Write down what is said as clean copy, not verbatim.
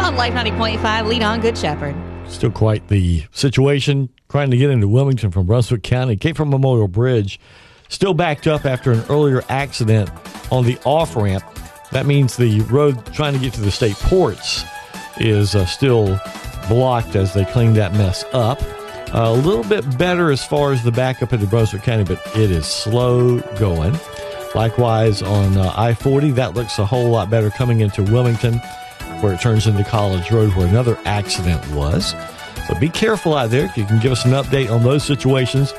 On Life 90.5, lead on Good Shepherd. Still quite the situation trying to get into Wilmington from Brunswick County. Cape Fear Memorial Bridge still backed up after an earlier accident on the off-ramp. That means the road trying to get to the state ports is still blocked as they clean that mess up. A little bit better as far as the backup into Brunswick County, but it is slow going. Likewise, on I-40, that looks a whole lot better coming into Wilmington, where it turns into College Road, where another accident was. So be careful out there. If you can give us an update on those situations,